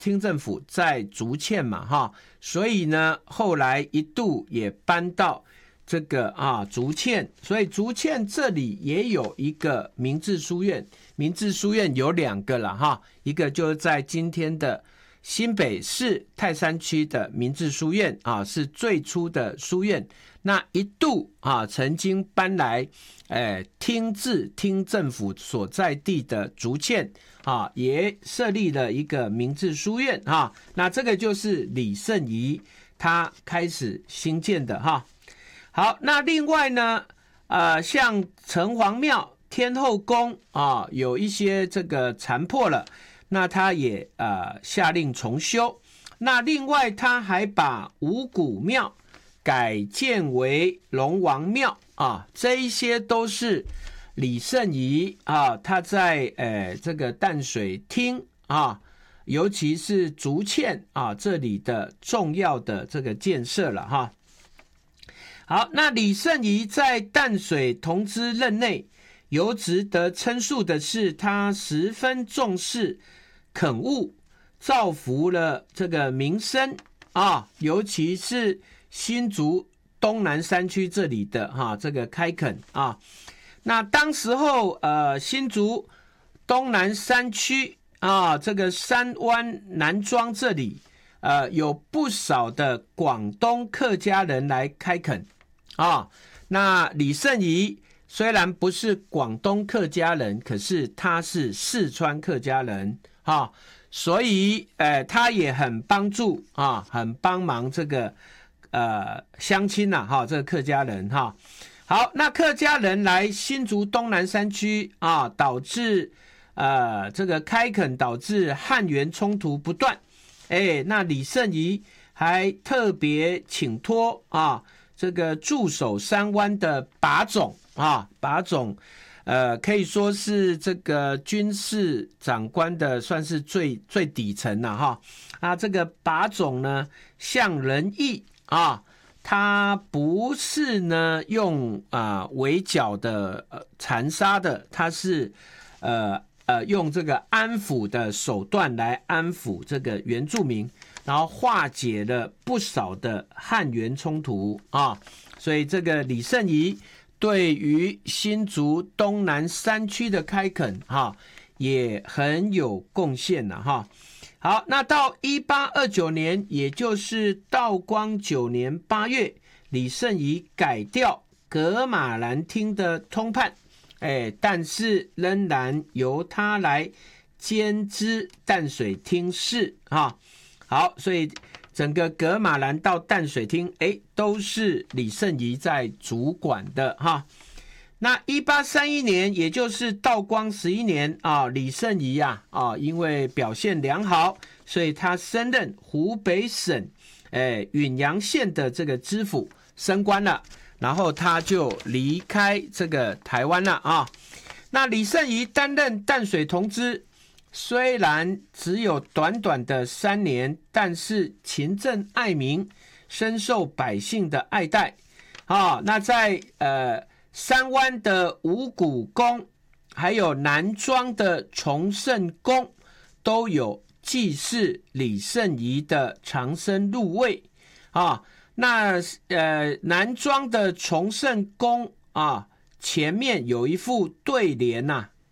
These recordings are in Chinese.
厅政府在竹堑嘛哈，所以呢后来一度也搬到这个竹堑，所以竹堑这里也有一个明治书院，明治书院有2个了哈，一个就是在今天的新北市泰山区的明治书院是最初的书院，那一度曾经搬来厅政府所在地的竹堑也设立了一个明治书院那这个就是李圣仪他开始兴建的哈。好，那另外呢像城隍庙、天后宫有一些这个残破了，那他也下令重修。那另外他还把五谷庙改建为龙王庙这一些都是李圣仪他在这个淡水厅尤其是竹堑这里的重要的这个建设了哈。好，那李圣仪在淡水同知任内尤值得称述的是，他十分重视垦务，造福了这个民生尤其是新竹东南山区这里的这个开垦那当时候新竹东南山区这个山湾南庄这里有不少的广东客家人来开垦那李圣仪虽然不是广东客家人，可是他是四川客家人所以他也很帮助很帮忙这个乡亲这个客家人好，那客家人来新竹东南山区导致这个开垦导致汉元冲突不断那李圣仪还特别请托这个驻守山湾的把总把总可以说是这个军事长官的算是最底层了这个把总呢向仁义他不是呢用围剿的残杀的，他是用这个安抚的手段来安抚这个原住民，然后化解了不少的汉元冲突所以这个李圣仪对于新竹东南山区的开垦也很有贡献了好，那到1829年，也就是道光9年8月，李圣仪改调噶玛兰厅的通判但是仍然由他来兼之淡水厅事好，所以整个噶玛兰到淡水厅都是李圣仪在主管的那1831年，也就是道光11年李圣仪因为表现良好，所以他升任湖北省允阳县的这个知府，升官了，然后他就离开这个台湾了那李圣仪担任淡水同知，虽然只有短短的3年，但是勤政爱民，深受百姓的爱戴那在山湾的五谷宫还有南庄的崇圣宫都有祭祀李圣仪的长生入位那南庄的崇圣宫前面有一副对联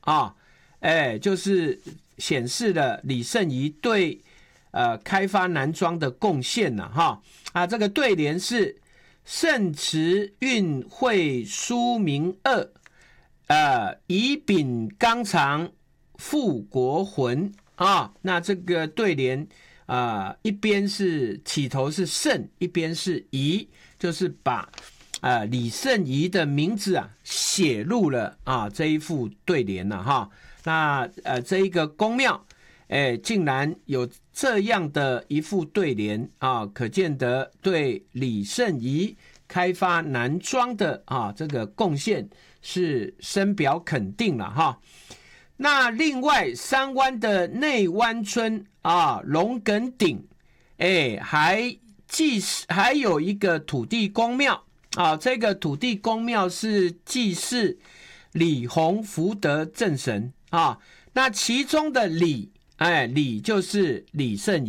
就是显示了李圣仪对开发南庄的贡献这个对联是圣慈运会书名2以秉纲常富国魂那这个对联一边是起头是圣，一边是仪，就是把李圣仪的名字写入了这一副对联那这一个宫庙竟然有这样的一副对联可见得对李圣仪开发南庄的这个贡献是深表肯定了那另外山湾的内湾村龙梗顶还有一个土地公庙这个土地公庙是祭祀李洪福德正神那其中的李哎，李就是李圣